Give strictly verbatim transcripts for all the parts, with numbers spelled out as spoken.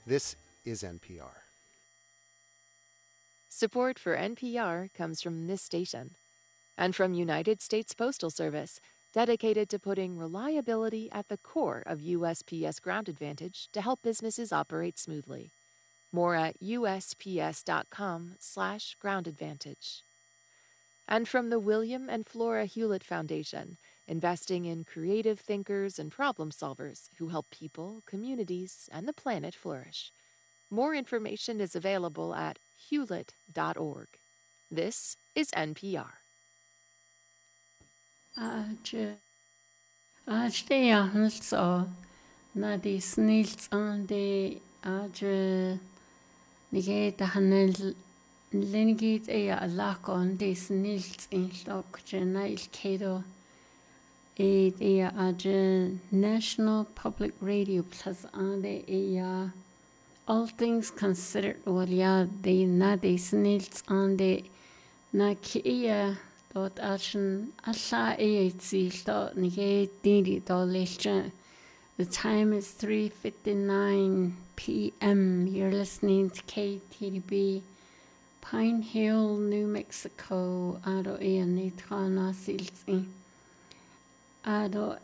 This is N P R. Support for N P R comes from this station and from United States Postal Service, dedicated to putting reliability at the core of U S P S Ground Advantage to help businesses operate smoothly. More at usps.com slash ground advantage. And from the William and Flora Hewlett Foundation, investing in creative thinkers and problem solvers who help people, communities, and the planet flourish. More information is available at hewlett dot org. This is N P R. Аж аж тэ яхналцоо нади снилц анде аж нэгэ дахнал ленгит эя алакон дэ снилц ин лок дженаил кедо э эя аж National Public Radio Plus анде эя All Things Considered wala de naди снилц анде на кия Dot ashen alla eighty nige didi dolation. The time is three fifty-nine p.m. You're listening to K T D B, Pine Hill, New Mexico. Ado e nitrana silzi. Ado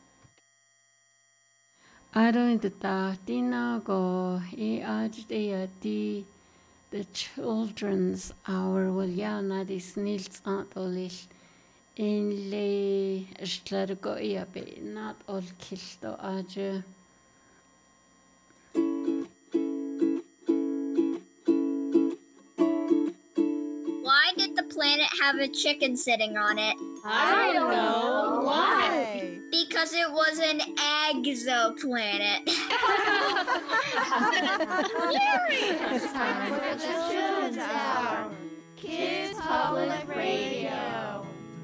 Ado in the dina go e aj de di. The Children's Hour will yana dis nils antolish in le stlargo iabe not all kilto aje. Why did the planet have a chicken sitting on it? I don't know. Why? Because it was an exoplanet. This time